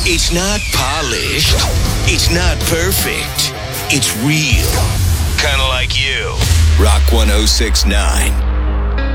It's not polished. It's not perfect. It's real. Kind of like you. Rock 1069.